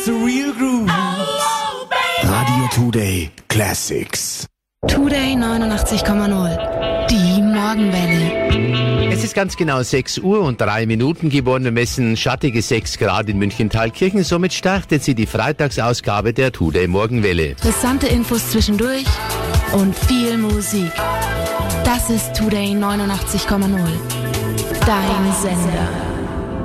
the real groove. Radio Today Classics. Today 89,0. Die Morgenwelle. Es ist ganz genau 6 Uhr und 3 Minuten geworden. Wir messen schattige 6 Grad in München-Thalkirchen. Somit startet sie die Freitagsausgabe der Today Morgenwelle. Brisante Infos zwischendurch und viel Musik. Das ist Today 89,0. Dein Sender.